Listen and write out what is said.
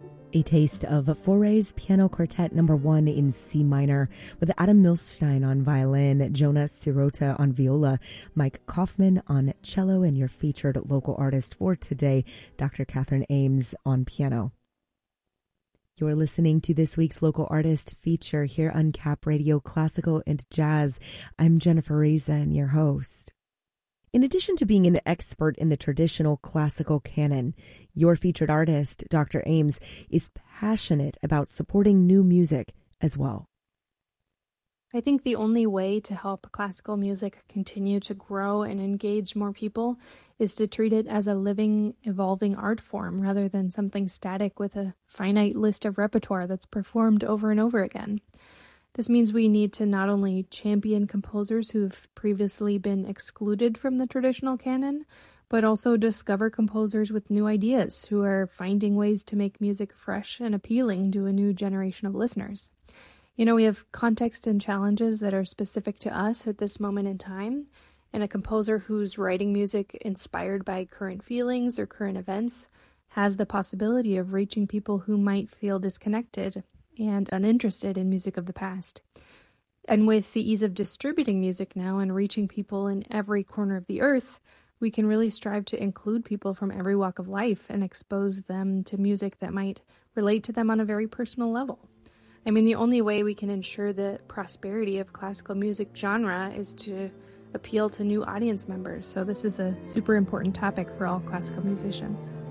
A taste of Fauré's Piano Quartet No. 1 in C minor with Adam Milstein on violin, Jonah Sirota on viola, Mike Kaufman on cello, and your featured local artist for today, Dr. Catherine Ames on piano. You're listening to this week's local artist feature here on Cap Radio Classical and Jazz. I'm Jennifer Reason, your host. In addition to being an expert in the traditional classical canon, your featured artist, Dr. Ames, is passionate about supporting new music as well. I think the only way to help classical music continue to grow and engage more people is to treat it as a living, evolving art form rather than something static with a finite list of repertoire that's performed over and over again. This means we need to not only champion composers who've previously been excluded from the traditional canon, but also discover composers with new ideas who are finding ways to make music fresh and appealing to a new generation of listeners. You know, we have context and challenges that are specific to us at this moment in time, and a composer who's writing music inspired by current feelings or current events has the possibility of reaching people who might feel disconnected and uninterested in music of the past. And with the ease of distributing music now and reaching people in every corner of the earth, we can really strive to include people from every walk of life and expose them to music that might relate to them on a very personal level. I mean, the only way we can ensure the prosperity of classical music genre is to appeal to new audience members. So this is a super important topic for all classical musicians.